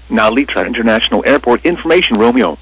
Narita International Airport information Romeo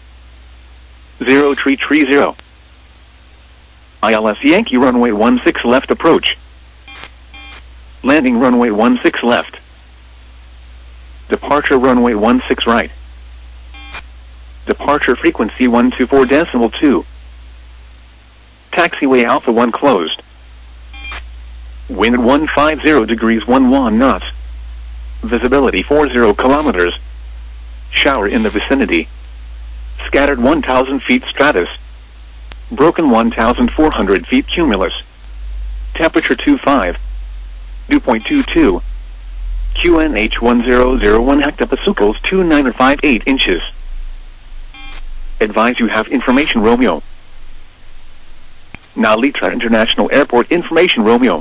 0330. ILS Yankee runway 16 left approach. Landing runway 16 left. Departure runway 16 right. Departure frequency 124.2. Taxiway Alpha 1 closed. Wind at 150 degrees 11 knots. Visibility 40 kilometers. Shower in the vicinity. Scattered 1,000 feet stratus. Broken 1,400 feet cumulus. Temperature 25. Dew point 22. QNH 1001 hectopascals 2958 inches. Advise you have information Romeo. Narita International Airport information Romeo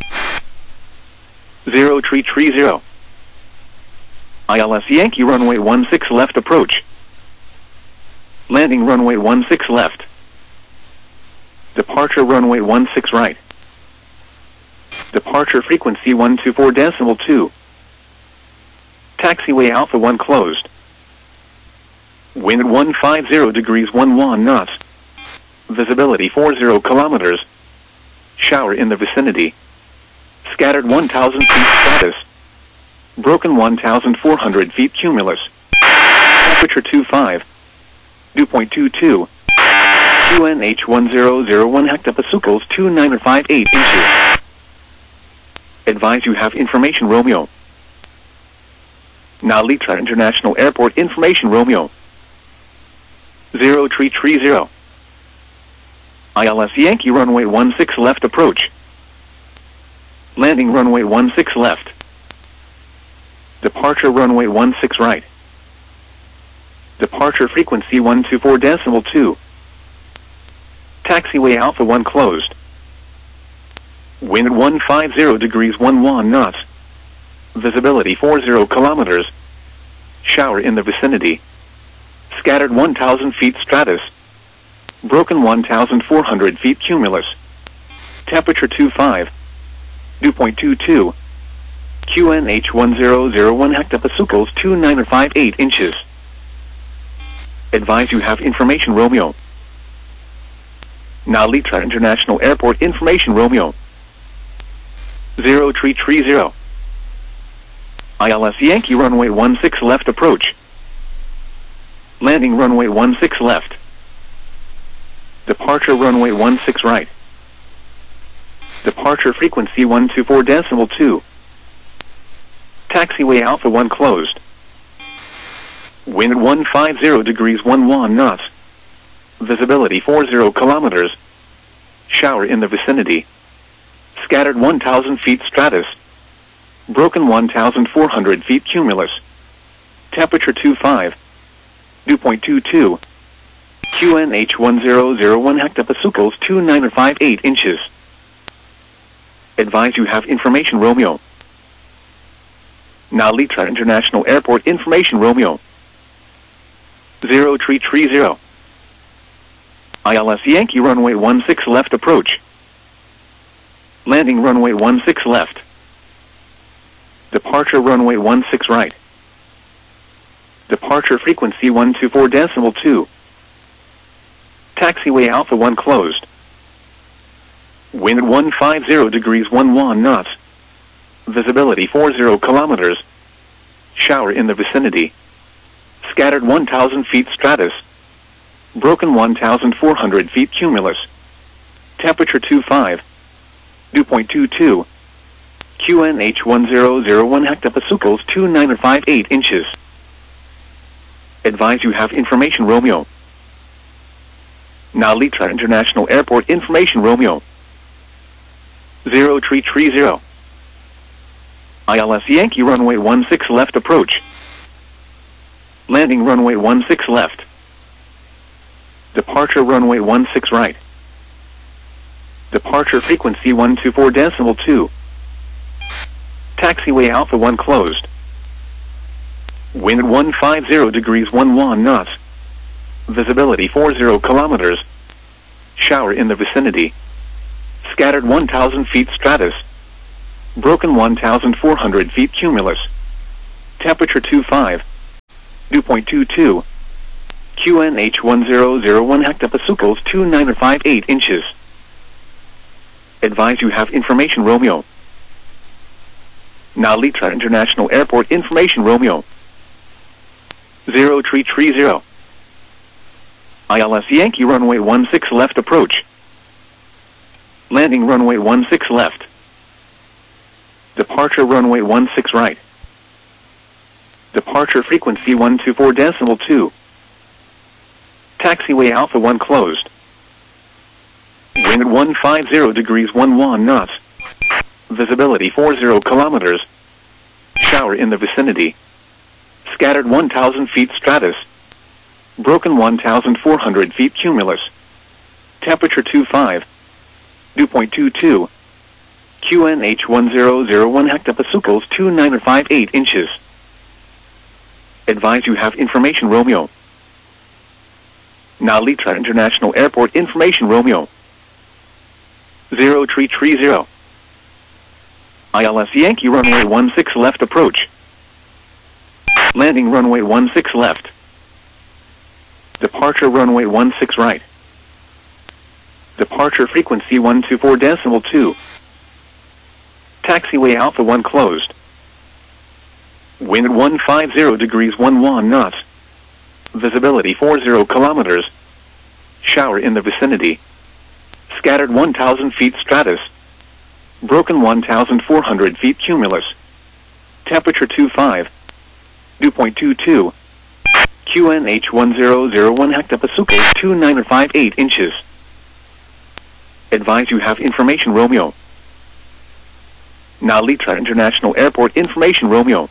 0330. ILS Yankee runway 16 left approach. Landing runway 16 left. Departure runway 16 right. Departure frequency 124.2. Taxiway Alpha 1 closed. Wind at 150 degrees 11 knots. Visibility 40 kilometers. Shower in the vicinity. Scattered 1,000 feet stratus. Broken 1,400 feet cumulus. Temperature 25. Dew point 22. QNH 1001 hectopascals 2958 inches. Advise you have information Romeo. Narita International Airport information Romeo 0330. ILS Yankee runway 16 left approach. Landing runway 16 left. Departure runway 16 right. Departure frequency 124.2. Taxiway Alpha 1 closed. Wind at 150 degrees 11 knots. Visibility 40 kilometers. Shower in the vicinity. Scattered 1,000 feet stratus. Broken 1,400 feet cumulus. Temperature 25. Dew point 22. QNH 1001 hectopascals 2958 inches. Advise you have information Romeo. Narita International Airport information Romeo 0330. ILS Yankee runway 16 left approach. Landing runway 16 left. Departure runway 16 right. Departure frequency 124.2. Taxiway Alpha 1 closed. Wind at 150 degrees 11 knots. Visibility 40 kilometers. Shower in the vicinity. Scattered 1,000 feet stratus. Broken 1,400 feet cumulus. Temperature 25. Dew point 22. QNH 1001 hectopascals 2958 inches. Advise you have information Romeo. Narita International Airport information Romeo 0330. ILS Yankee runway 16 left approach. Landing runway 16 left. Departure runway 16 right. Departure frequency 124.2. Taxiway Alpha 1 closed. Wind at 150 degrees 11 knots. Visibility 40 kilometers. Shower in the vicinity. Scattered 1,000 feet stratus. Broken 1,400 feet cumulus. Temperature 25. Dew point 22. QNH 1001 hectopascals 2958 inches. Advise you have information Romeo. Narita International Airport information Romeo 0330. ILS Yankee runway 16 left approach. Landing runway 16 left. Departure runway 16 right. Departure frequency 124.2. Taxiway Alpha 1 closed. Wind at 150 degrees 11 knots. Visibility 40 kilometers. Shower in the vicinity. Scattered 1,000 feet stratus. Broken 1,400 feet cumulus. Temperature 25. Dew point 22. QNH 1001 hectopascals 2958 inches. Advise you have information Romeo. Now Litra International Airport information Romeo. 0330. ILS Yankee runway 16 left approach. Landing runway 16 left. Departure runway 16 right. Departure frequency 124.2. Taxiway Alpha 1 closed. Wind at 150 degrees 11 knots. Visibility 40 kilometers. Shower in the vicinity. Scattered 1,000 feet stratus. Broken 1,400 feet cumulus. Temperature 25. Dew point 22. QNH 1001 hectopascals 2958 inches. Advise you have information Romeo. Now Litra International Airport information Romeo. 0330. ILS Yankee runway 16 left approach. Landing runway 16 left. Departure runway 16 right. Departure frequency 124.2. Taxiway Alpha 1 closed. Wind at 150 degrees 11 knots. Visibility 40 kilometers. Shower in the vicinity. Scattered 1,000 feet stratus. Broken 1,400 feet cumulus. Temperature 25. Dew point 22. QNH 1001 hectopascals 2958 inches. Advise you have information Romeo. Now Litra International Airport information Romeo.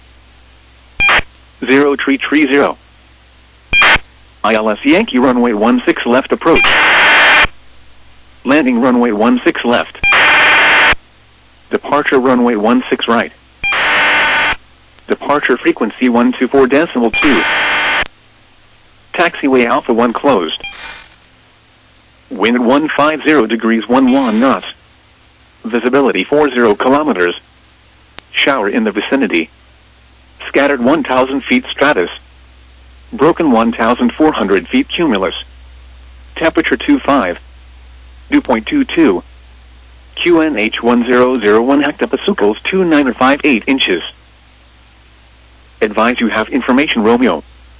0330. ILS Yankee runway 16 left approach. Landing runway 16 left. Departure runway 16 right. Departure frequency 124.2. Taxiway Alpha 1 closed. Wind at 150 degrees 11 knots. Visibility 40 kilometers. Shower in the vicinity. Scattered 1,000 feet stratus. Broken 1,400 feet cumulus. Temperature 25. Dew point 22. QNH 1001 hectopascals 2958 inches. Advise you have information Romeo.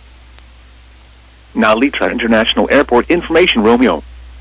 Now Litra International Airport information Romeo.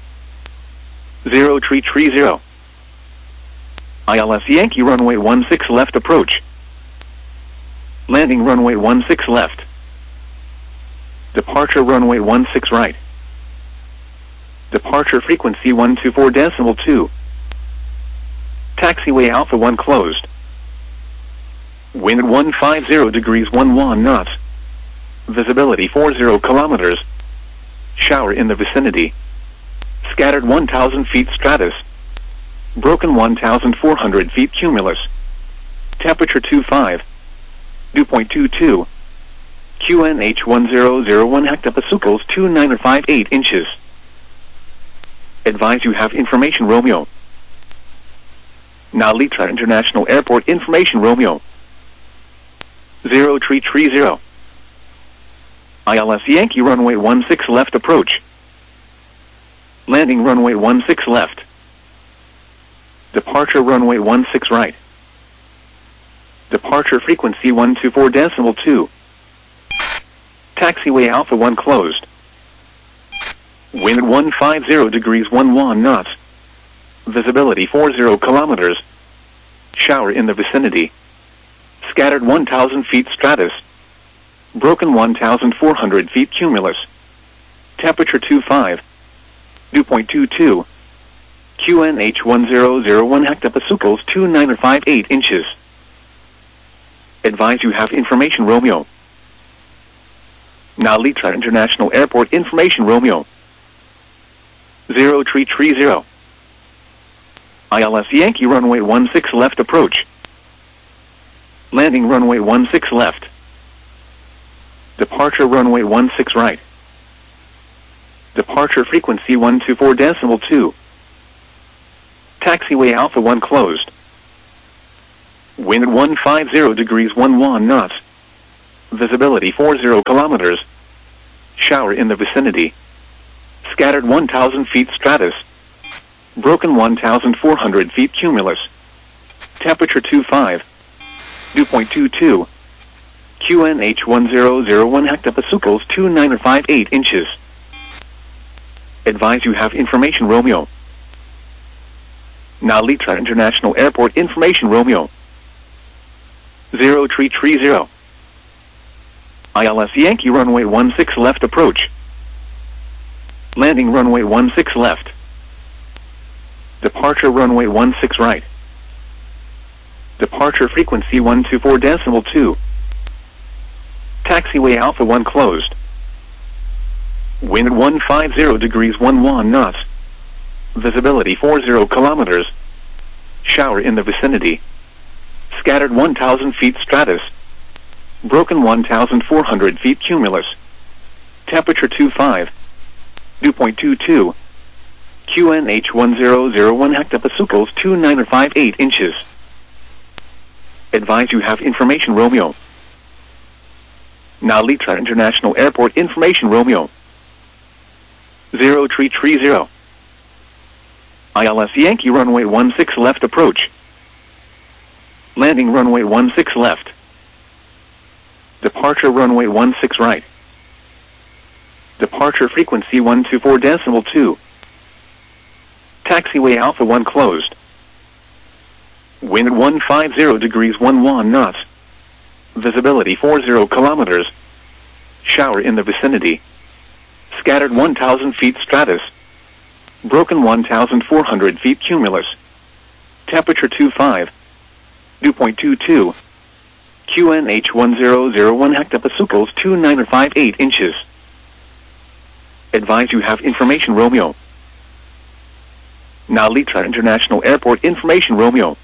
0330. ILS Yankee runway 16 left approach. Landing runway 16 left. Departure runway 16 right. Departure frequency 124.2. Taxiway Alpha 1 closed. Wind at 150 degrees 11 knots. Visibility 40 kilometers. Shower in the vicinity. Scattered 1,000 feet stratus. Broken 1,400 feet cumulus. Temperature 25. Dew point 22. QNH 1001 hectopascals 2958 inches. Advise you have information Romeo. Now Litra International Airport information Romeo. 0330. ILS Yankee runway 16 left approach. Landing runway 16 left. Departure runway 16 right. Departure frequency 124.2. Taxiway Alpha 1 closed. Wind at 150 degrees 11 knots. Visibility 40 kilometers. Shower in the vicinity. Scattered 1,000 feet stratus. Broken 1,400 feet cumulus. Temperature 25. Dew point 22. QNH 1001 hectopascals 2958 inches. Advise you have information Romeo. Now Litra International Airport information Romeo. 0330. ILS Yankee runway 16 left approach. Landing runway 16 left. Departure runway 16 right. Departure frequency 124.2. Taxiway Alpha 1 closed. Wind at 150 degrees 11 knots. Visibility 40 kilometers. Shower in the vicinity. Scattered 1,000 feet stratus. Broken 1,400 feet cumulus. Temperature 25. Dew point 22. QNH 1001 hectopascals 2958 inches. Advise you have information Romeo. Nalitra International Airport information Romeo. 0330. ILS Yankee runway 16 left approach. Landing runway 16 left. Departure runway 16 right. Departure frequency 124.2. Taxiway Alpha 1 closed. Wind 150 degrees 11 knots. Visibility 40 kilometers. Shower in the vicinity. Scattered 1,000 feet stratus. Broken 1,400 feet cumulus. Temperature 25. Dew point 22. QNH 1001 hectopascals 2958 inches. Advise you have information Romeo. Nalitra International Airport information Romeo. 0330. ILS Yankee runway 16 left approach. Landing runway 16 left. Departure runway 16 right. Departure frequency 124.2. Taxiway Alpha 1 closed. Wind 150 degrees 11 knots. Visibility 40 kilometers. Shower in the vicinity. Scattered 1,000 feet stratus. Broken 1,400 feet cumulus. Temperature 25. Dew point 22. QNH 1001 hectopascals 2958 inches. Advise you have information Romeo. Nalitra International Airport information Romeo.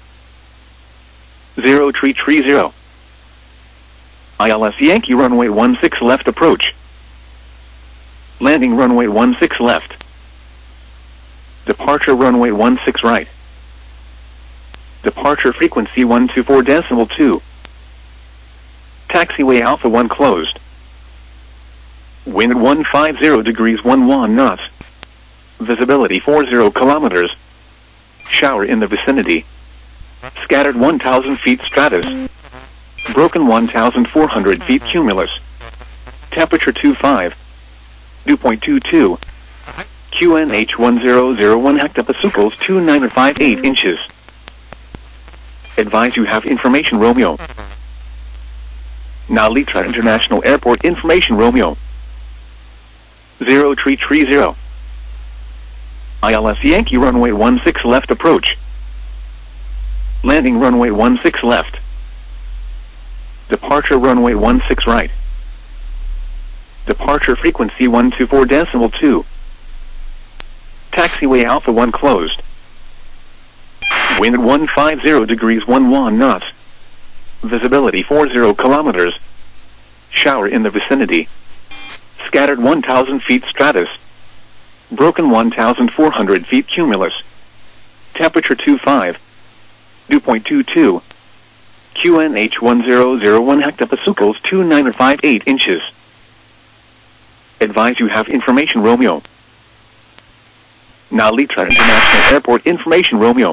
0330. ILS Yankee runway 16 left approach. Landing runway 16 left. Departure runway 16 right. Departure frequency 124.2. Taxiway Alpha 1 closed. Wind 150 degrees 11 knots. Visibility 40 kilometers. Shower in the vicinity. Scattered 1,000 feet stratus. Broken 1,400 feet cumulus. Temperature 25. Dew point 22. QNH 1001 hectopascals 2958 inches. Advise you have information Romeo. Nalitra International Airport information Romeo. 0330. ILS Yankee runway 16 left approach. Landing runway 16 left. Departure runway 16 right. Departure frequency 124.2. Taxiway Alpha 1 closed. Wind 150 degrees 11 knots. Visibility 40 kilometers. Shower in the vicinity. Scattered 1,000 feet stratus. Broken 1,400 feet cumulus. Temperature 25. Dew point 22. QNH 1001 hectopascals 2958 inches. Advise you have information Romeo. Nalitra International Airport information Romeo.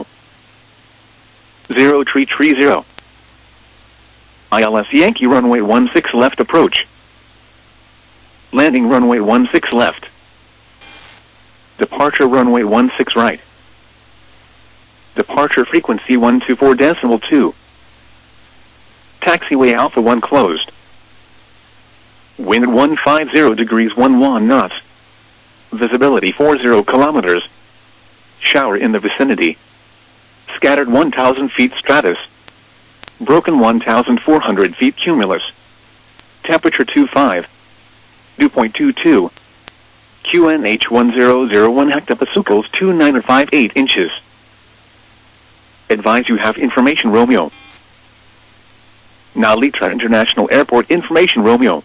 0330. ILS Yankee runway 16 left approach. Landing runway 16 left. Departure runway 16 right. Departure frequency 124.2. Taxiway Alpha 1 closed. Wind 150 degrees 11 knots. Visibility 40 kilometers. Shower in the vicinity. Scattered 1,000 feet stratus. Broken 1,400 feet cumulus. Temperature 25. Dew point 22. QNH 1001 hectopascals 2958 inches. Advise you have information Romeo. Nalitra International Airport information Romeo.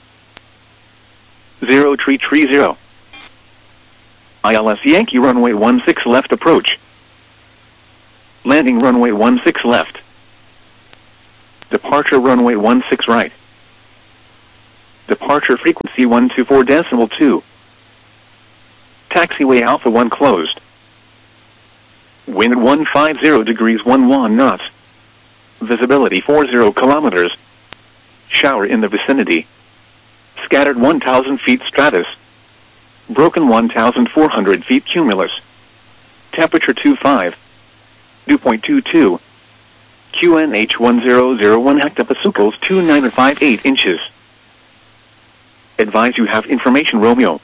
0330. ILS Yankee runway 16 left approach. Landing runway 16 left. Departure runway 16 right. Departure frequency 124.2. Taxiway Alpha 1 closed. Wind 150 degrees 11 knots. Visibility 40 kilometers. Shower in the vicinity. Scattered 1,000 feet stratus. Broken 1,400 feet cumulus. Temperature 25. Dew point 22. QNH 1001 hectopascals 2958 inches. Advise you have information Romeo.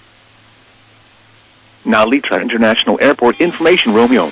Now Litra International Airport information Romeo.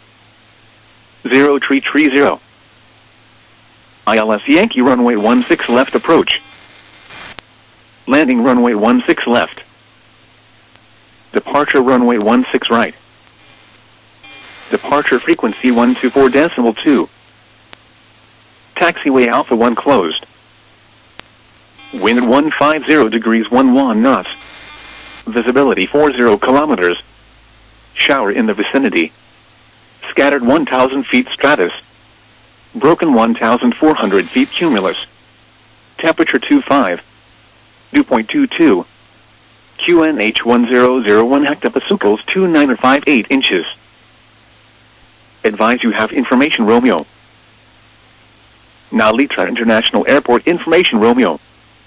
0330. ILS Yankee runway 16 left approach. Landing runway 16 left. Departure runway 16 right. Departure frequency 124.2. Taxiway Alpha 1 closed. Wind 150 degrees 11 knots. Visibility 40 kilometers. Shower in the vicinity. Scattered 1,000 feet stratus. Broken 1,400 feet cumulus. Temperature 25. Dew point 22. QNH 1001 hectopascals 2958 inches. Advise you have information Romeo. Now Litra International Airport information Romeo.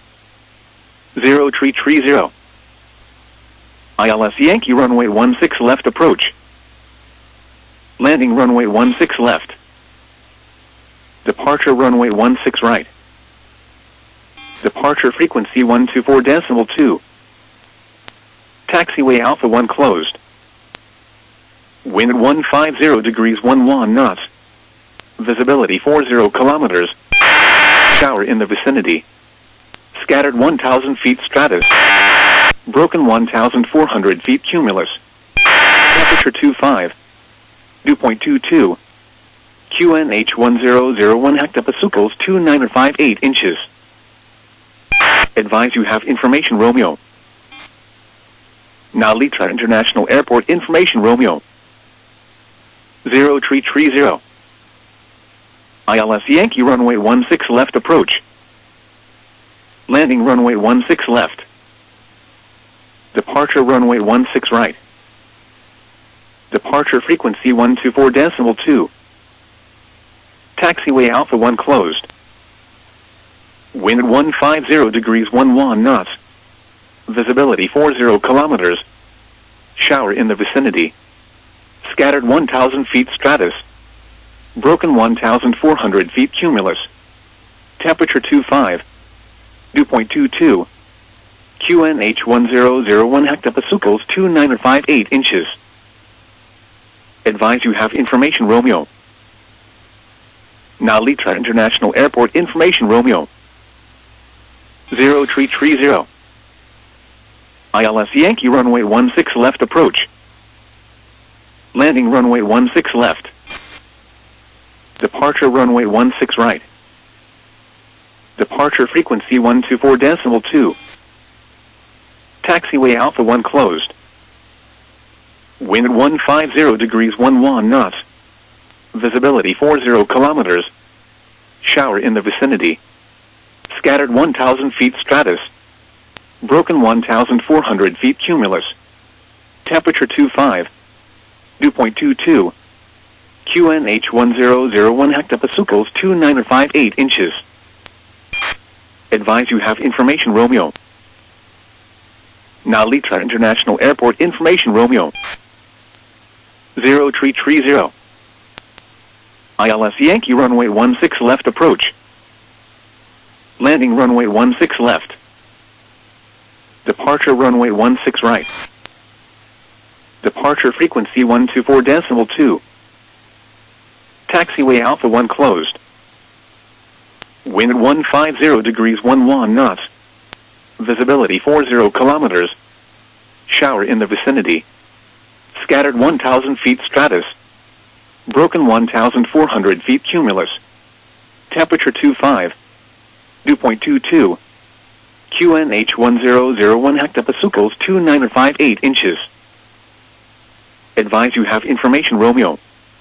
0330. ILS Yankee runway 16 left approach. Landing runway 16 left. Departure runway 16 right. Departure frequency 124.2. Taxiway Alpha 1 closed. Wind 150 degrees 11 knots. Visibility 40 kilometers. Shower in the vicinity. Scattered 1,000 feet stratus. Broken 1,400 feet cumulus. Temperature 25. Dew point 22. QNH 1001 hectopascals 2958 inches. Advise you have information Romeo. Now Litra International Airport information Romeo. 0330. ILS Yankee runway 16 left approach. Landing runway 16 left. Departure runway 16 right. Departure frequency 124.2. Taxiway Alpha 1 closed. Wind 150 degrees 11 knots. Visibility 40 kilometers. Shower in the vicinity. Scattered 1,000 feet stratus. Broken 1,400 feet cumulus. Temperature 25. Dew point 22. QNH 1001 hectopascals 2958 inches. Advise you have information Romeo. Now Litra International Airport information Romeo. 0330. ILS Yankee runway 16 left approach. Landing runway 16 left. Departure runway 16 right. Departure frequency 124.2. Taxiway Alpha 1 closed. Wind 150 degrees 11 knots. Visibility 40 kilometers. Shower in the vicinity. Scattered 1,000 feet stratus. Broken 1,400 feet cumulus. Temperature 25. Dew point 22. QNH 1001 hectopascals 2958 inches. Advise you have information Romeo. Now Litra International Airport information Romeo. 0330. ILS Yankee runway 16 left approach. Landing runway 16 left. Departure runway 16 right. Departure frequency 124.2. Taxiway Alpha 1 closed. Wind 150 degrees 11 knots. Visibility 40 kilometers. Shower in the vicinity. Scattered 1,000 feet stratus. Broken 1,400 feet cumulus. Temperature 25. Dew point 22. QNH 1001 hectopascals 2958 inches. Advise you have information Romeo.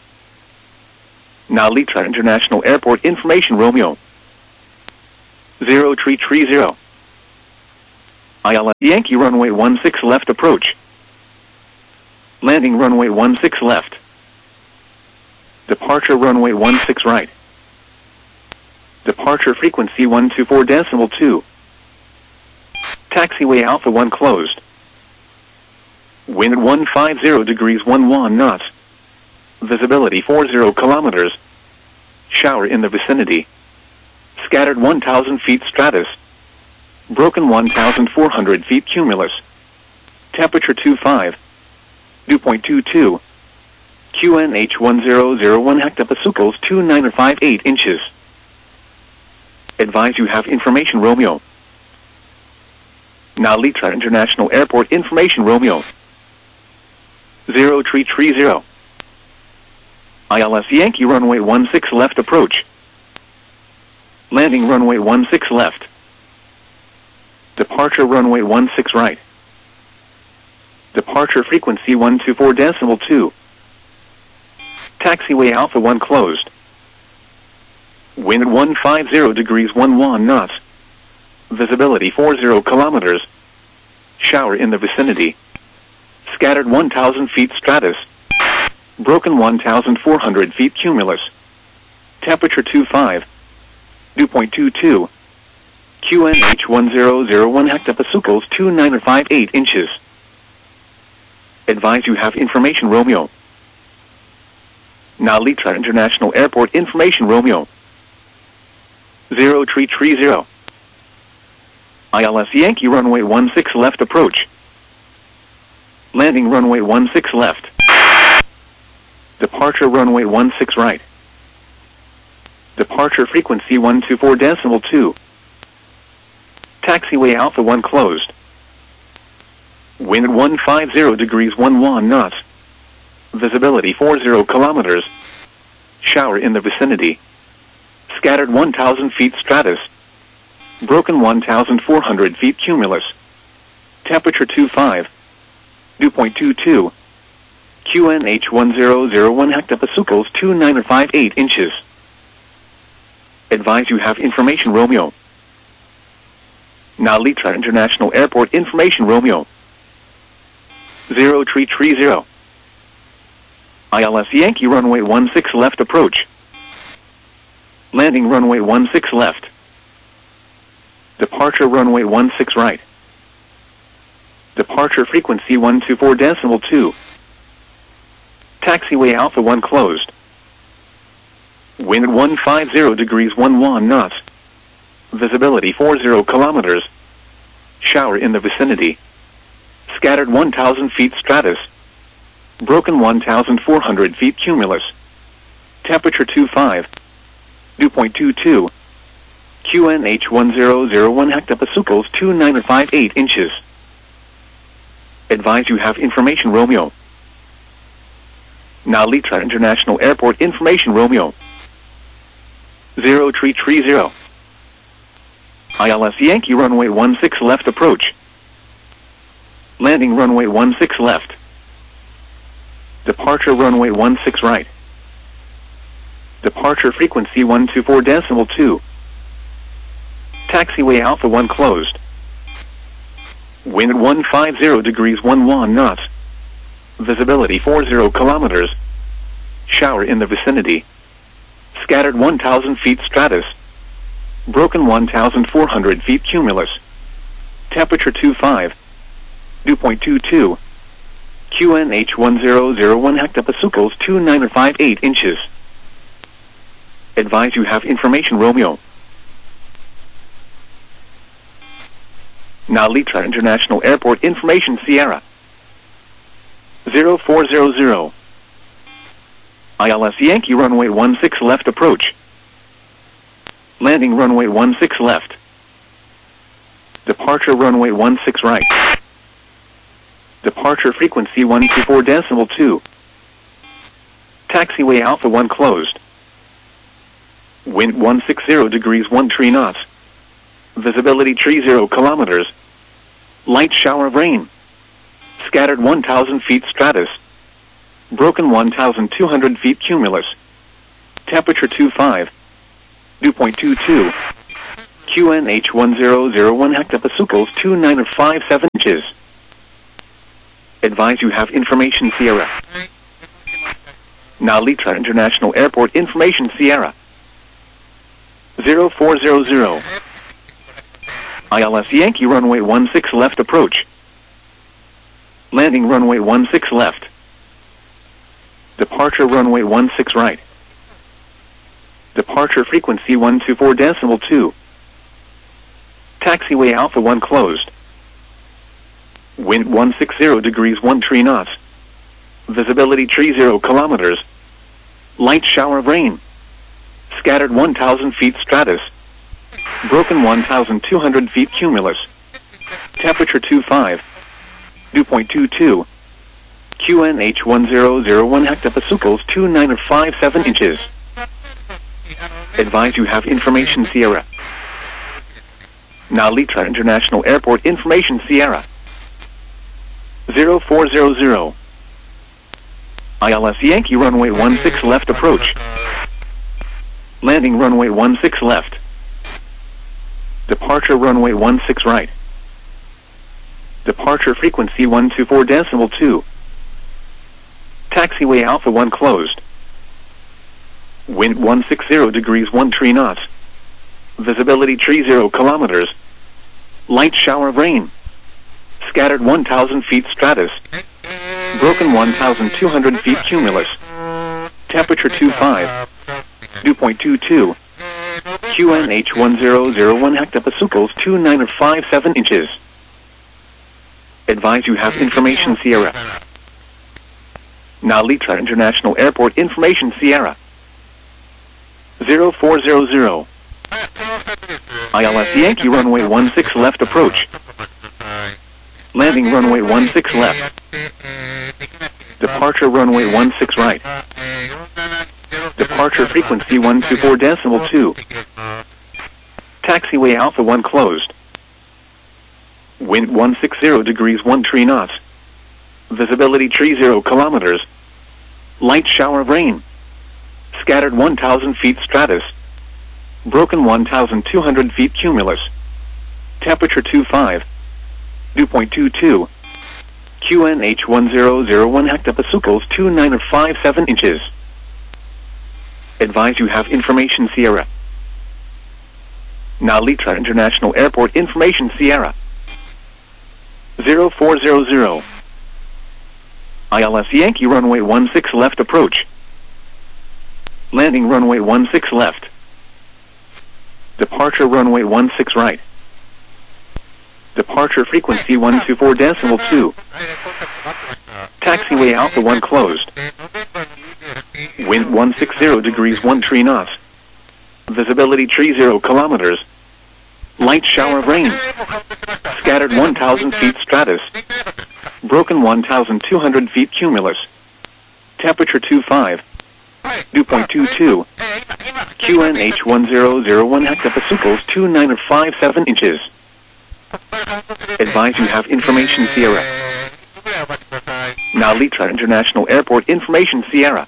Now Litra International Airport information Romeo. 0330. ILS Yankee runway 16 left approach. Landing runway 16 left. Departure runway 16 right. Departure frequency 124.2. Taxiway Alpha 1 closed. Wind at 150 degrees 11 knots. Visibility 40 kilometers. Shower in the vicinity. Scattered 1,000 feet stratus. Broken 1,400 feet cumulus. Temperature 25. Dew point 22. QNH 1001 hectopascals 2958 inches. Advise you have information Romeo. Now Litra International Airport information Romeo. 0330. ILS Yankee runway 16 left approach. Landing runway 16 left. Departure runway 16 right. Departure frequency 124.2. Taxiway Alpha 1 closed. Wind at 150 degrees 11 knots. Visibility 40 kilometers. Shower in the vicinity. Scattered 1,000 feet stratus. Broken 1,400 feet cumulus. Temperature 25. Dew point 22. QNH 1001 hectopascals 2958 inches. Advise you have information Romeo. Now Litra International Airport information Romeo. 0330. ILS Yankee runway 16 left approach. Landing runway 16 left. Departure runway 16 right. Departure frequency 124.2. Taxiway Alpha 1 closed. Wind at 150 degrees 11 knots. Visibility 40 kilometers. Shower in the vicinity. Scattered 1,000 feet stratus. Broken 1,400 feet cumulus. Temperature 25. Dew point 22. QNH 1001 hectopascals 2958 inches. Advise you have information Romeo. Now Litra International Airport information Romeo. 0330. ILS Yankee runway 16 left approach. Landing runway 16 left. Departure runway 16 right. Departure frequency 124.2. Taxiway Alpha 1 closed. Wind at 150 degrees 11 knots. Visibility 40 kilometers. Shower in the vicinity. Scattered 1,000 feet stratus. Broken 1,400 feet cumulus. Temperature 25. Dew point 22. QNH 1001 hectopascals 2958 inches. Advise you have information Romeo. Now Litra International Airport information Romeo. 0330. ILS Yankee runway 16 left approach. Landing runway 16 left. Departure runway 16 right. Departure frequency 124.2. Taxiway Alpha 1 closed. Wind at 150 degrees 11 knots. Visibility 40 kilometers. Shower in the vicinity. Scattered 1,000 feet stratus. Broken 1,400 feet cumulus. Temperature 25. Dew point 22. QNH 1001 hectopascals 2958 inches. Advise you have information Romeo. Now Litra International Airport information Sierra. 0400. ILS Yankee runway 16 left approach. Landing runway 16 left. Departure runway 16 right. Departure frequency 124.2. Taxiway Alpha 1 closed. Wind 160 degrees 13 knots. Visibility 30 kilometers. Light shower of rain. Scattered 1,000 feet stratus. Broken 1,200 feet cumulus. Temperature 25. Dew point 22. QNH 1001 hectopascals 2957 inches. Advise you have information Sierra. Nalitra International Airport information Sierra. 0400. ILS Yankee runway 16 left approach. Landing runway 16 left. Departure runway 16 right. Departure frequency 124.2. Taxiway Alpha 1 closed. Wind 160 degrees 13 knots. Visibility 30 kilometers. Light shower of rain. Scattered 1,000 feet stratus. Broken 1,200 feet cumulus. Temperature 25. Dew point 22. QNH 1001 hectopascals 2957 inches. Advise you have information Sierra. Nalitra International Airport information Sierra. 0400. ILS Yankee runway 16 left approach. Landing runway 16 left. Departure runway 16 right. Departure frequency 124.2. Taxiway Alpha 1 closed. Wind 160 degrees 13 knots. Visibility 30 kilometers. Light shower of rain. Scattered 1,000 feet stratus. Broken 1,200 feet cumulus. Temperature 25. Dew point 22. QNH 1001 hectopascals 2957 inches. Advise you have information Sierra. Nalitra International Airport information Sierra. 0400. ILS Yankee runway 16 left approach. Landing runway 16 left. Departure runway 16 right. Departure frequency 124.2. Taxiway Alpha 1 closed. Wind 160 degrees 13 knots. Visibility 30 kilometers. Light shower of rain. Scattered 1,000 feet stratus. Broken 1,200 feet cumulus. Temperature 25. Dew point 22. QNH 1001 hectopascals 2957 inches. Advise you have information Sierra. Nalitra International Airport information Sierra. 0400. ILS Yankee runway 16 left approach. Landing runway 16 left. Departure runway 16 right. Departure frequency 124.2. Taxiway Alpha 1 closed. Wind 160 degrees 13 knots. Visibility 30 kilometers. Light shower of rain. Scattered 1,000 feet stratus. Broken 1,200 feet cumulus. Temperature 25. Dew point 22. QNH 1001 hectopascals 2957 inches. Advise you have information Sierra. Nalitra International Airport information Sierra.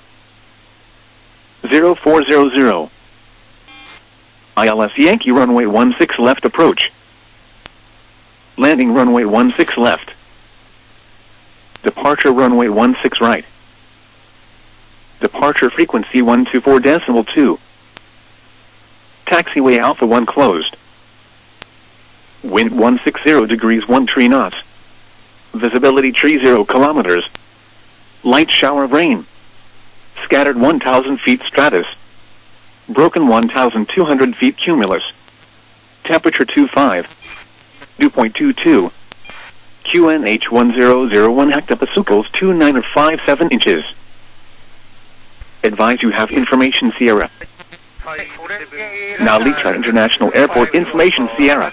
0400. ILS Yankee runway 16 left approach. Landing runway 16 left. Departure runway 16 right. Departure frequency 124.2. Taxiway Alpha 1 closed. Wind 160 degrees 13 knots. Visibility 30 kilometers. Light shower of rain. Scattered 1,000 feet stratus. Broken 1,200 feet cumulus. Temperature 25. Dew point 22. QNH 1001 hectopascals 2957 inches. Advise you have information Sierra. Nalitra International Airport information Sierra.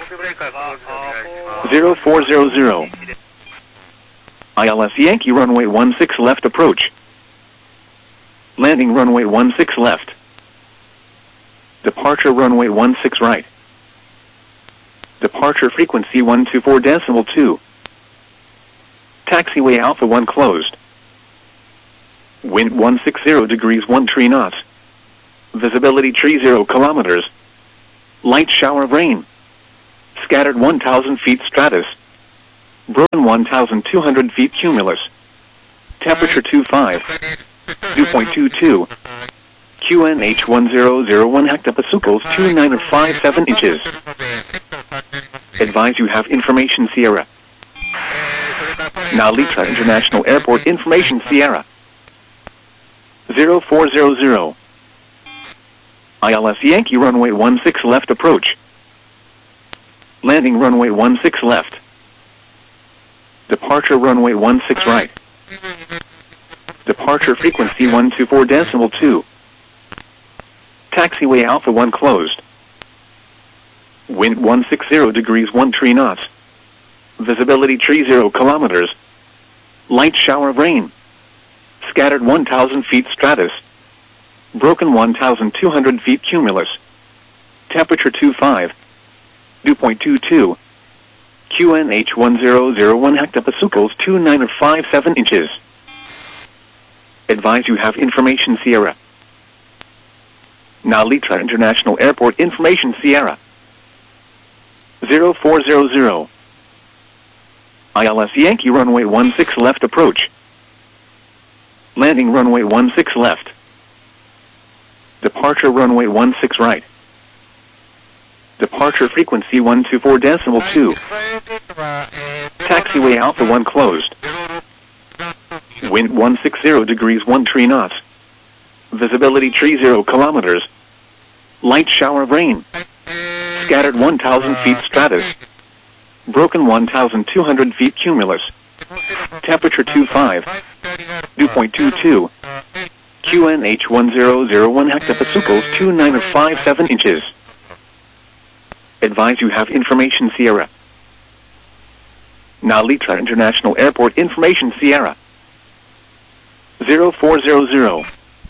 0400. ILS Yankee runway 16 left approach. Landing runway 16 left. Departure runway 16 right. Departure frequency 124.2. Taxiway Alpha 1 closed. Wind 160 degrees 13 knots. Visibility 30 kilometers. Light shower of rain. Scattered 1,000 feet stratus. Broken 1,200 feet cumulus. Temperature 25. Dew point 22. QNH 1001 hectopascals 2957 inches. Advise you have information Sierra. Now Litra International Airport information Sierra. 0400. ILS Yankee runway 16 left approach. Landing runway 16 left. Departure runway 16 right. Departure frequency 124.2. Taxiway Alpha 1 closed. Wind 160 degrees 13 knots. Visibility 30 kilometers. Light shower of rain. Scattered 1,000 feet stratus. Broken 1,200 feet cumulus. Temperature 25. Dew point 22. QNH 1001 hectopascals 2957 inches. Advise you have information Sierra. Now Litra International Airport information Sierra. 0400. ILS Yankee runway 16 left approach. Landing runway 16 left. Departure runway 16 right. Departure frequency 124.2. Taxiway Alpha 1 closed. Wind 160 degrees 13 knots. Visibility 30 kilometers. Light shower of rain. Scattered 1,000 feet stratus. Broken 1,200 feet cumulus. Temperature 25. Dew point 22. QNH 1001 hectopascals 2957 inches. Advise you have information Sierra. Now Litra International Airport information Sierra. 0400.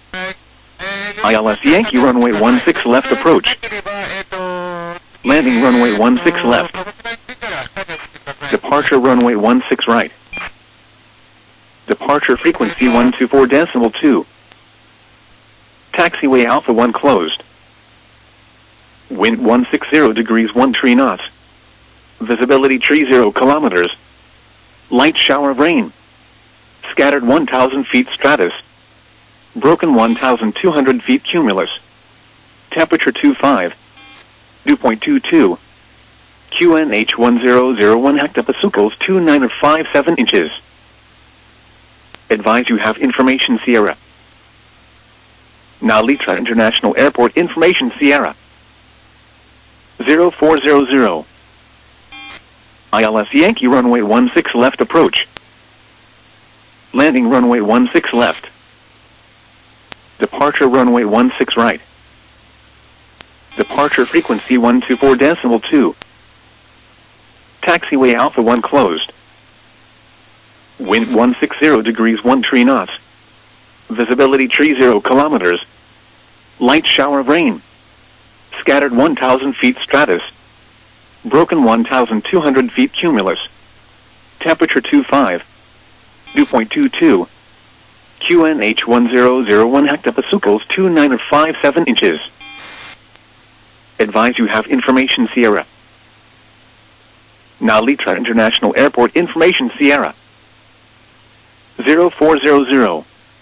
ILS Yankee runway 16 left approach. Landing runway 16 left. Departure runway 16 right. Departure frequency 124.2. Taxiway Alpha 1 closed. Wind 160 degrees 13 knots. Visibility 30 kilometers. Light shower of rain. Scattered 1,000 feet stratus. Broken 1,200 feet cumulus. Temperature 25. Dew point 22. QNH 1001 hectopascals 2957 inches. Advise you have information Sierra. Now Litra International Airport information Sierra. 0400. ILS Yankee runway 16 left approach. Landing runway 16 left. Departure runway 16 right. Departure frequency 124.2. Taxiway Alpha 1 closed. Wind 160 degrees 13 knots. Visibility 30 kilometers. Light shower of rain. Scattered 1,000 feet stratus. Broken 1,200 feet cumulus. Temperature 25. Dew point 22. QNH 1001 hectopascals 2957 inches. Advise you have information Sierra. Now Litra International Airport information Sierra. 0400.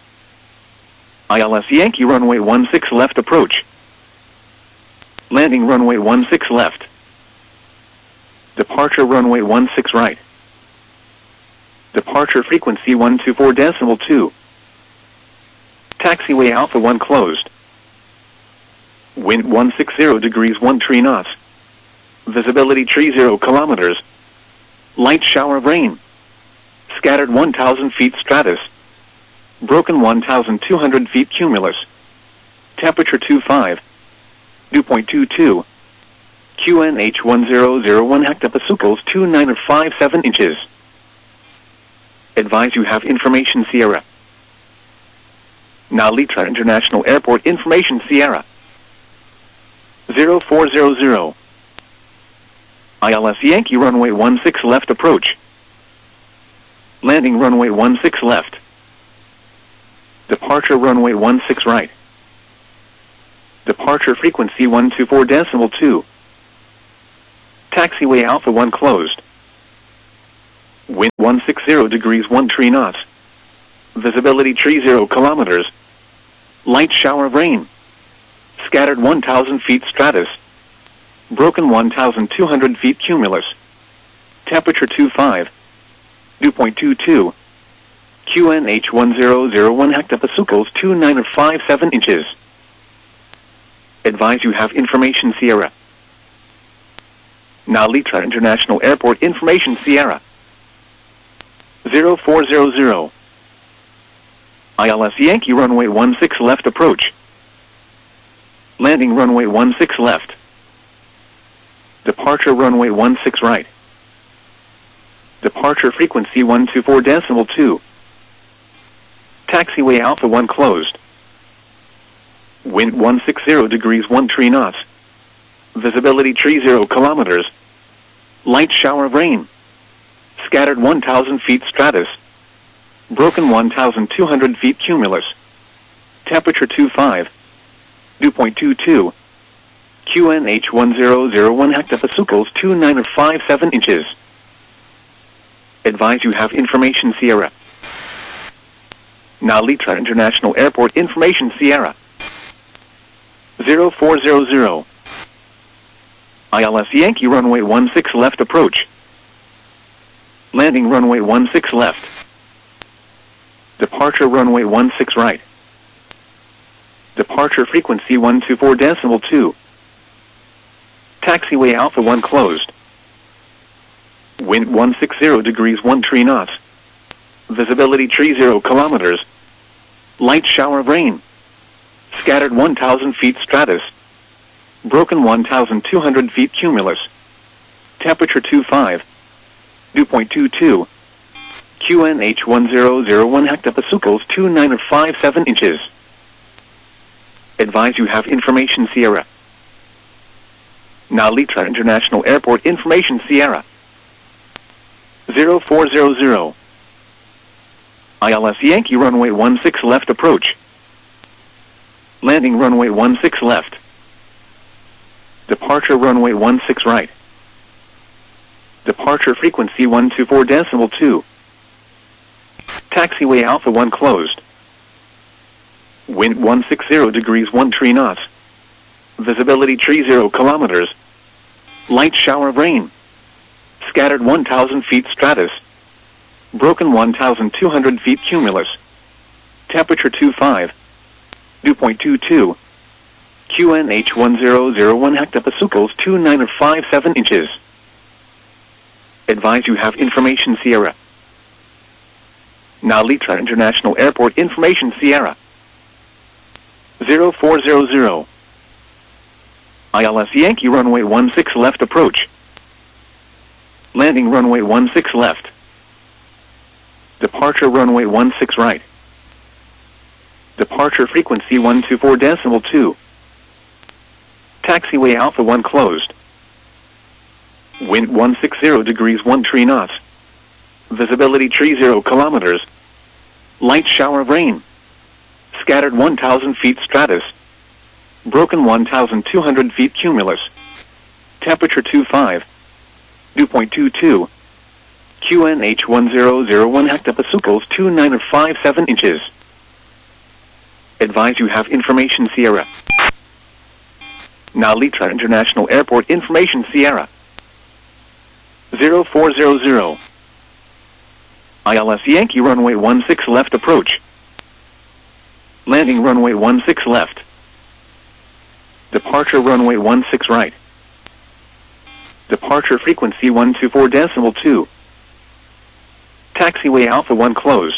ILS Yankee runway 16 left approach. Landing runway 16 left. Departure runway 16 right. Departure frequency 124.2. Taxiway Alpha 1 closed. Wind 160 degrees 13 knots. Visibility 30 kilometers. Light shower of rain. Scattered 1,000 feet stratus. Broken 1,200 feet cumulus. Temperature 25. Dew point 22. QNH 1001 hectopascals 2957 inches. Advise you have information Sierra. Now Litra International Airport information Sierra. 0400. ILS Yankee runway 16 left approach. Landing runway 16 left. Departure runway 16 right. Departure frequency 124.2. Taxiway Alpha 1 closed. Wind 160 degrees 13 knots. Visibility 30 kilometers. Light shower of rain. Scattered 1,000 feet stratus. Broken 1,200 feet cumulus. Temperature 25. Dew point 22. QNH 1001 hectopascals 2957 inches. Advise you have information Sierra. Now Litra International Airport information Sierra. 0400. ILS Yankee runway 16 left approach. Landing runway 16 left. Departure runway 16 right. Departure frequency 124.2. Taxiway Alpha 1 closed. Wind 160 degrees 13 knots. Visibility 30 kilometers. Light shower of rain. Scattered 1,000 feet stratus. Broken 1,200 feet cumulus. Temperature 25. Dew point 22. QNH 1001 hectopascals 2957 inches. Advise you have information Sierra. Now Litra International Airport information Sierra. 0400. ILS Yankee runway 16 left approach. Landing runway 16 left. Departure runway 16 right. Departure frequency 124.2. Taxiway Alpha 1 closed. Wind 160 degrees 13 knots. Visibility 30 kilometers. Light shower of rain. Scattered 1,000 feet stratus. Broken 1,200 feet cumulus. Temperature 25. Dew point 22. QNH 1001 hectopascals 2957 inches. Advise you have information Sierra. Now Litra International Airport information Sierra. 0400. ILS Yankee runway 16 left approach. Landing runway 16 left. Departure runway 16 right. Departure frequency 124.2. Taxiway Alpha 1 closed. Wind 160 degrees 13 knots. Visibility 30 kilometers. Light shower of rain. Scattered 1,000 feet stratus. Broken 1,200 feet cumulus. Temperature 25. Dew point 22. QNH 1001 hectopascals 2957 inches. Advise you have information Sierra. Now Litra International Airport information Sierra. 0400. ILS Yankee runway 16 left approach. Landing runway 16 left. Departure runway 16 right. Departure frequency 124.2. Taxiway Alpha 1 closed. Wind 160 degrees 13 knots. Visibility 30 kilometers. Light shower of rain. Scattered 1,000 feet stratus. Broken 1,200 feet cumulus. Temperature 25. Dew point 22. QNH 1001 hectopascals 2957 inches. Advise you have information Sierra. Now Litra International Airport information Sierra. 0400. ILS Yankee runway 16 left approach. Landing runway 16 left. Departure runway 16 right. Departure frequency 124.2. Taxiway Alpha 1 closed.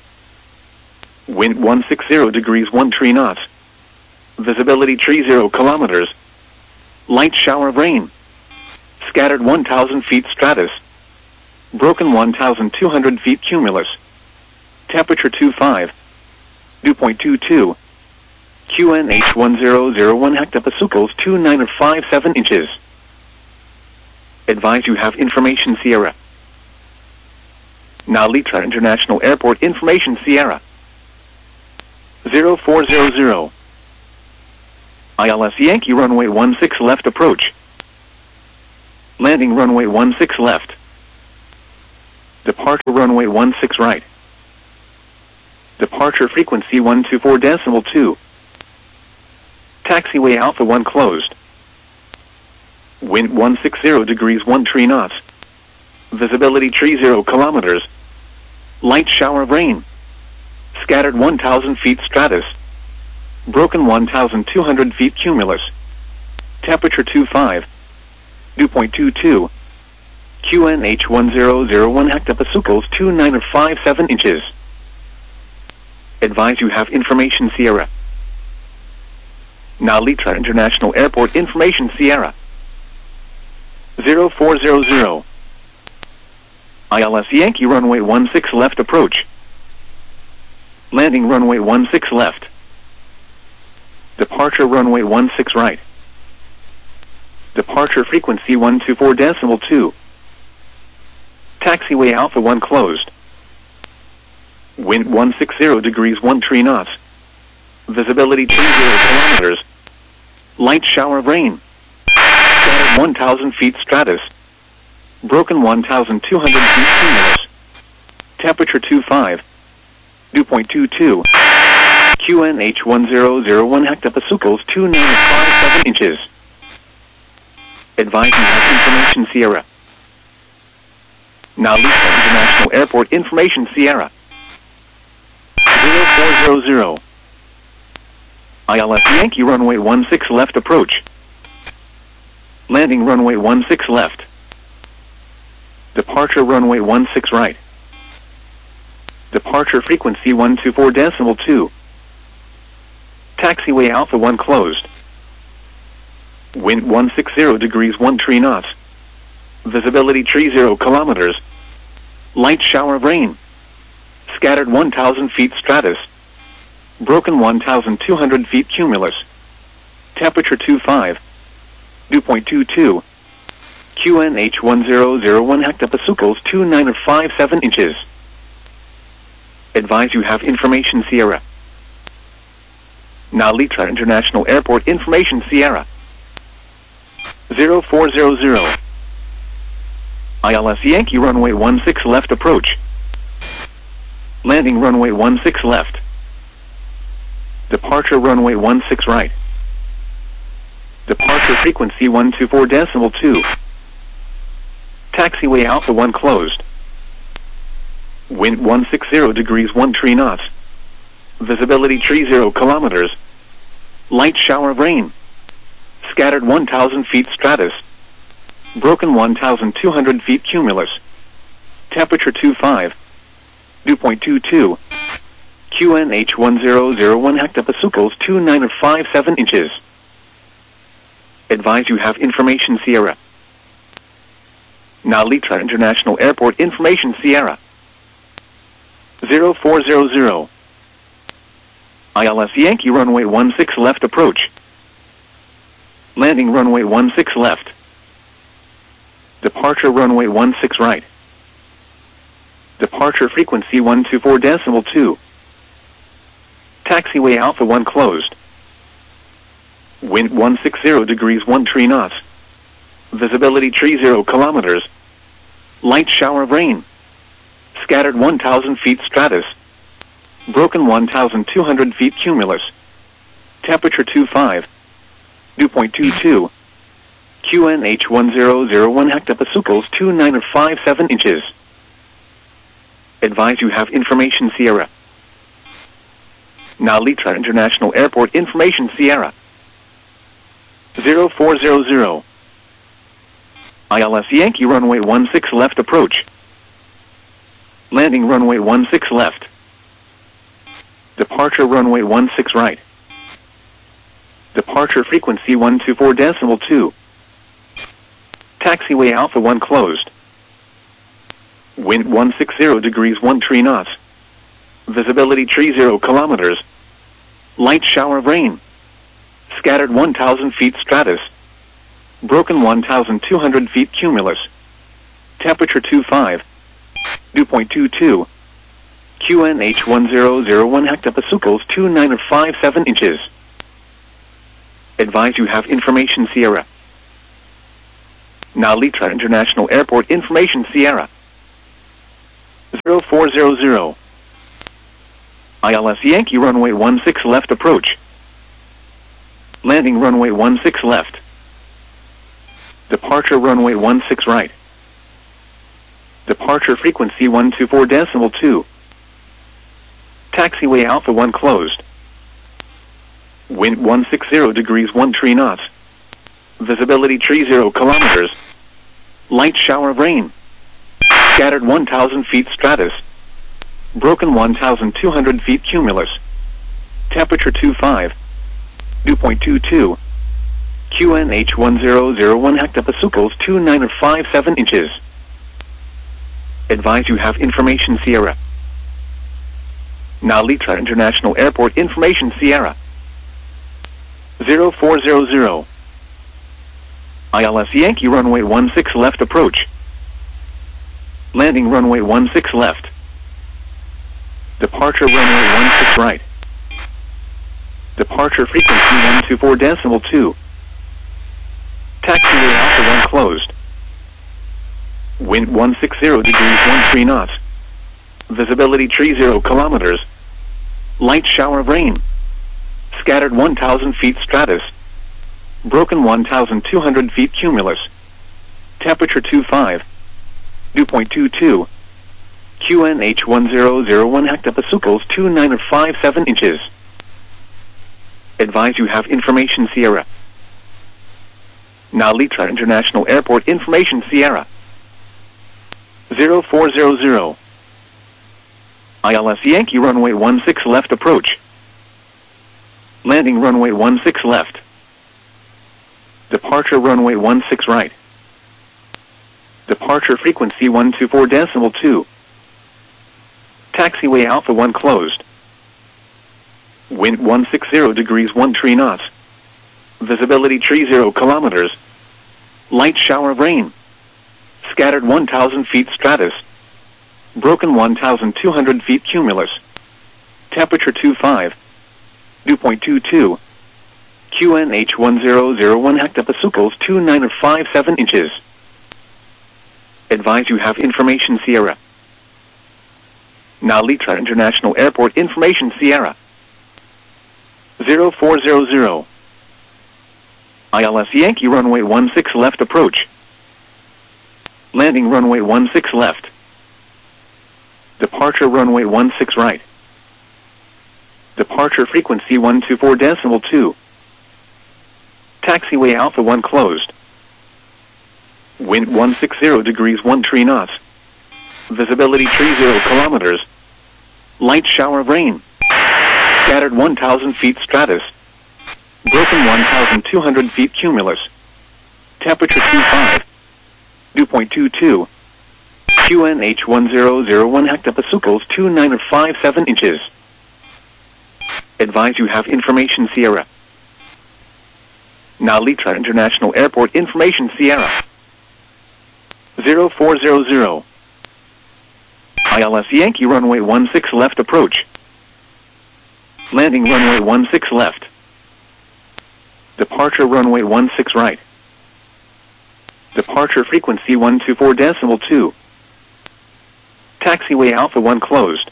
Wind 160 degrees 13 knots. Visibility 30 kilometers. Light shower of rain. Scattered 1,000 feet stratus. Broken 1,200 feet cumulus. Temperature 25. Dew point 22. QNH 1001 hectopascals 2957 inches. Advise you have information Sierra. Now Litra International Airport information Sierra. 0400. ILS Yankee runway 16 left approach. Landing runway 16 left. Departure runway 16 right. Departure frequency 124.2. Taxiway Alpha 1 closed. Wind 160 degrees 13 knots. Visibility 30 kilometers. Light shower of rain. Scattered 1,000 feet stratus. Broken 1,200 feet cumulus. Temperature 25. Dew point 22. QNH 1001 hectopascals 2957 inches. Advise you have information Sierra. Nalitra International Airport information Sierra. 0400. ILS Yankee runway 16 left approach. Landing runway 16 left. Departure runway 16 right. Departure frequency 124.2. Taxiway Alpha 1 closed. Wind 160 degrees 13 knots. Visibility 30 kilometers. Light shower of rain. Scattered 1,000 feet stratus. Broken 1,200 feet cumulus. Temperature 25. Dew point 22. QNH 1001 hectopascals 2957 inches. Advise you have information Sierra. Nalita International Airport information Sierra. 0400. ILS Yankee runway 16 left approach. Landing runway 16 left. Departure runway 16 right. Departure frequency 124.2. Taxiway Alpha 1 closed. Wind 160 degrees 13 knots. Visibility 30 kilometers. Light shower of rain. Scattered 1,000 feet stratus. Broken 1,200 feet cumulus. Temperature 25. Dew point 22. QNH 1001 hectopascals 2957 inches. Advise you have information Sierra. Nalitra International Airport information Sierra. 0400. ILS Yankee runway 16 left approach. Landing runway 16 left. Departure runway 16 right. Departure frequency 124.2. Taxiway Alpha 1 closed. Wind 160 degrees 13 knots. Visibility 30 kilometers. Light shower of rain. Scattered 1,000 feet stratus. Broken 1,200 feet cumulus. Temperature 25. Dew point 22. QNH 1001 hectopascals 2957 inches. Advise you have information Sierra. Nalitra International Airport information Sierra. 0400. ILS Yankee runway 16 left approach. Landing runway 16 left. Departure runway 16 right. Departure frequency 124.2. Taxiway Alpha 1 closed. Wind 160 degrees 13 knots. Visibility 30 kilometers. Light shower of rain. Scattered 1,000 feet stratus. Broken 1,200 feet cumulus. Temperature 25. Dew point 22. QNH 1001 hectopascals 2957 inches. Advise you have information Sierra. Nalitra International Airport information Sierra. 0400. ILS Yankee runway 16 left approach. Landing runway 16 left. Departure runway 16 right. Departure frequency 124.2. Taxiway Alpha 1 closed. Wind 160 degrees 13 knots. Visibility 30 kilometers. Light shower of rain. Scattered 1,000 feet stratus. Broken 1,200 feet cumulus. Temperature 25. Dew point 22. QNH 1001 hectopascals 2957 inches. Advise you have information Sierra. Now Litra International Airport information Sierra 0400. ILS Yankee runway 16 left approach. Landing runway 16 left. Departure runway 16 right. Departure frequency 124.2. Taxiway Alpha 1 closed. Wind 160 degrees 13 knots. Visibility 30 kilometers. Light shower of rain. Scattered 1,000 feet stratus. Broken 1,200 feet cumulus. Temperature 25. Dew point 22. QNH 1001 hectopascals 2957 inches. Advise you have information Sierra. Now Litra International Airport information Sierra 0400. ILS Yankee runway 16 left approach. Landing runway 16 left. Departure runway 16 right. Departure frequency 124.2. Taxiway Alpha 1 closed. Wind 160 degrees 13 knots. Visibility 30 kilometers. Light shower of rain. Scattered 1,000 feet stratus. Broken 1,200 feet cumulus. Temperature 25. Dew point 22. QNH 1001 hectopascals 2957 inches. Advise you have information Sierra. Now Litra International Airport information Sierra 0400. ILS Yankee runway 16 left approach. Landing runway 16 left. Departure runway 16 right. Departure frequency 124.2. Taxiway Alpha 1 closed. Wind 160 degrees 13 knots. Visibility 30 kilometers. Light shower of rain. Scattered 1,000 feet stratus. Broken 1,200 feet cumulus. Temperature 25. Dew point 22. QNH 1001 hectopascals 2957 inches. Advise you have information Sierra. Now Litra International Airport information Sierra 0400. ILS Yankee runway 16 left approach. Landing runway 16 left. Departure runway 16 right. Departure frequency 124.2. Taxiway Alpha 1 closed. Wind 160 degrees 13 knots. Visibility 30 kilometers. Light shower of rain. Scattered 1,000 feet stratus. Broken 1,200 feet cumulus. Temperature 25. Dew point 22. QNH 1001 hectopascals 2957 inches. Advise you have information Sierra. Now Litra International Airport information Sierra 0400. ILS Yankee runway 16 left approach. Landing runway 16 left. Departure runway 16 right. Departure frequency 124.2. Taxiway Alpha 1 closed.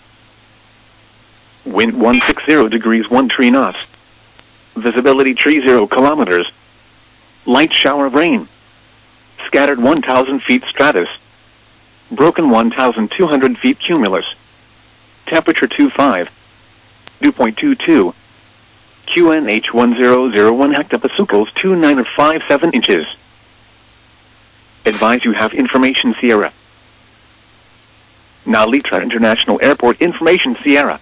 Wind 160 degrees 13 knots. Visibility 30 kilometers. Light shower of rain. Scattered 1,000 feet stratus. Broken 1,200 feet cumulus. Temperature 25. Dew point 22. QNH 1001 hectopascals 2957 inches. Advise you have information Sierra. Now Litra International Airport information Sierra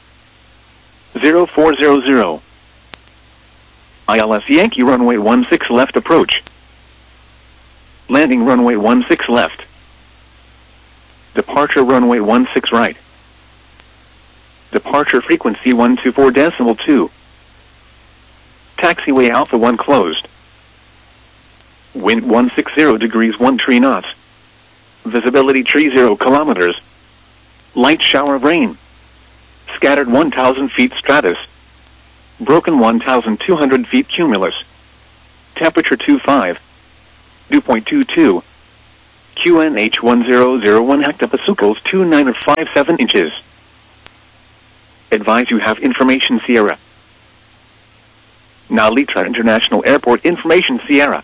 0400. ILS Yankee runway 16 left approach. Landing runway 16 left. Departure runway 16 right. Departure frequency 124.2. Taxiway Alpha 1 closed. Wind 160 degrees 13 knots. Visibility 30 kilometers. Light shower of rain. Scattered 1,000 feet stratus. Broken 1,200 feet cumulus. Temperature 25. Dew point 22. QNH 1001 hectopascals 2957 inches. Advise you have information Sierra. Nalitra International Airport information Sierra.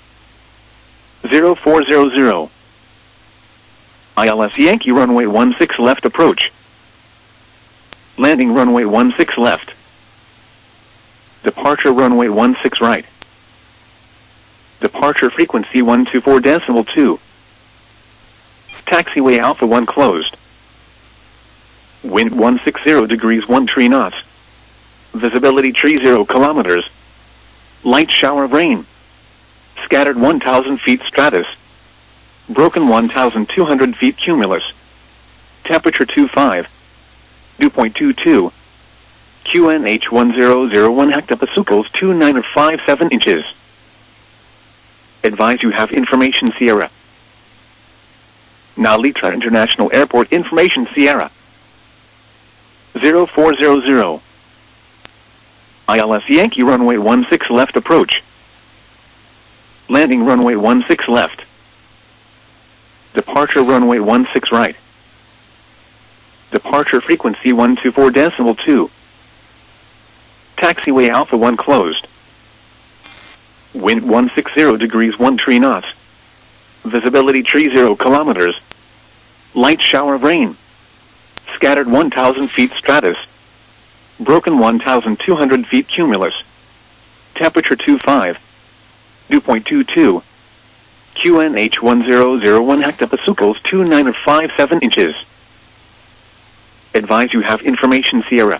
0400. ILS Yankee runway 16 left approach. Landing runway 16 left. Departure runway 16 right. Departure frequency 124.2. Taxiway Alpha 1 closed. Wind 160 degrees 13 knots. Visibility 30 kilometers. Light shower of rain. Scattered 1,000 feet stratus. Broken 1,200 feet cumulus. Temperature 25. Dew point 22. QNH 1001 hectopascals 2957 inches. Advise you have information Sierra. Nalitra International Airport information Sierra. 0400. ILS Yankee runway 16 left approach. Landing runway 16 left. Departure runway 16 right. Departure frequency 124.2. Taxiway Alpha 1 closed. Wind 160 degrees 13 knots. Visibility 30 kilometers. Light shower of rain. Scattered 1,000 feet stratus. Broken 1,200 feet cumulus. Temperature 25. Dew point 22. QNH 1001 hectopascals 2957 inches. Advise you have information Sierra.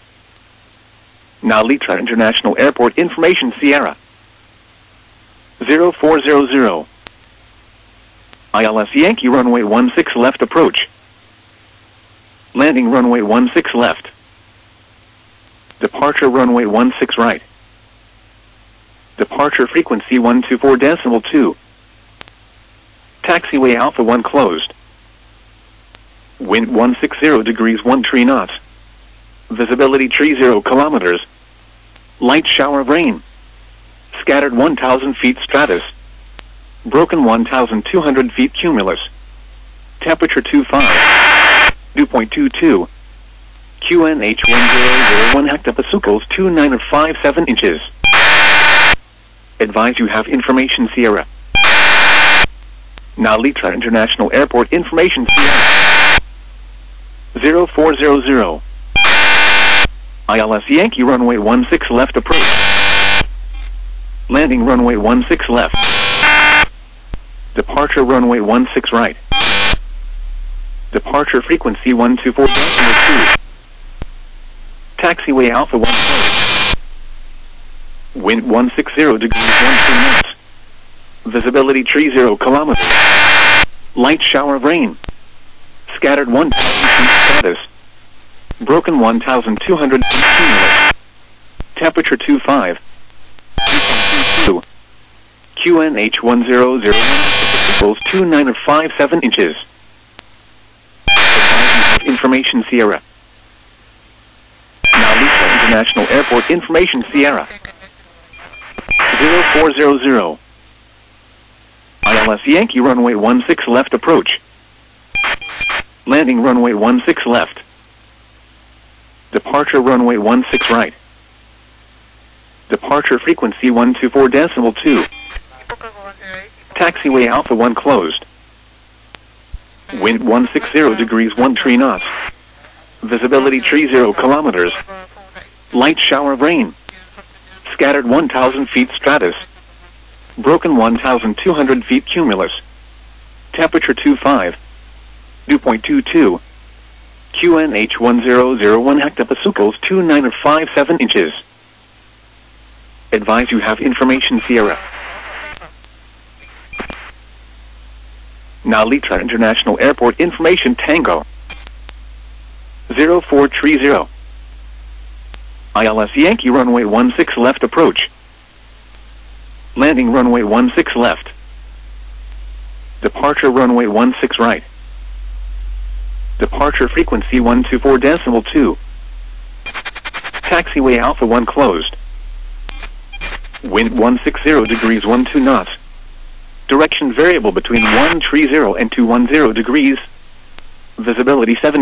Nalitra International Airport information Sierra. 0400. ILS Yankee runway 16 left approach. Landing runway 16 left. Departure runway 16 right. Departure frequency 124.2. Taxiway Alpha 1 closed. Wind 160 degrees 13 knots. Visibility 30 kilometers. Light shower of rain. Scattered 1,000 feet stratus. Broken 1,200 feet cumulus. Temperature 25. Dew point 22. QNH 1001 hectopascals 2957 inches. Advise you have information Sierra. Nalitra International Airport information Sierra. 0400. ILS Yankee runway 16 left approach. Landing runway 16 left. Departure runway 16 right. Departure frequency 124.2. Taxiway Alpha 1 closed. Wind 160 degrees 13 knots. Visibility 30 kilometers. Light shower of rain. Scattered 1,000 feet stratus. Broken 1,200 feet cumulus. Temperature 25. 2.22. QNH 1001 equals 2957 inches. Information Sierra. Nalitra International Airport information Sierra. 0400. ILS Yankee runway 16 left approach. Landing runway 16 left. Departure runway 16 right. Departure frequency 124.2. Taxiway Alpha 1 closed. Wind 160 degrees 13 knots. Visibility 30 kilometers. Light shower of rain. Scattered 1,000 feet stratus. Broken 1,200 feet cumulus. Temperature 25. Dew point 22. QNH 1001 hectopascals 2957 inches. Advise you have information Sierra. Nalitra International Airport information Tango. 0430. ILS Yankee runway 16 left approach. Landing runway 16 left. Departure runway 16 right. Departure frequency 124.2. Taxiway Alpha 1 closed. Wind 160 degrees 12 knots. Direction variable between 130 and 210 degrees. Visibility 7